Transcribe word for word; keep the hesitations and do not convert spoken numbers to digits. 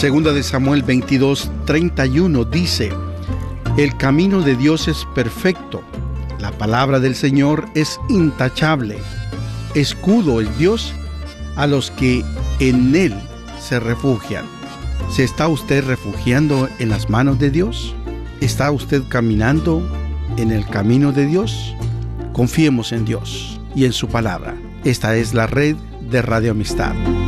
Segunda de Samuel veintidós, treinta y uno dice: el camino de Dios es perfecto, la palabra del Señor es intachable. Escudo es Dios a los que en Él se refugian. ¿Se está usted refugiando en las manos de Dios? ¿Está usted caminando en el camino de Dios? Confiemos en Dios y en su palabra. Esta es la red de Radio Amistad.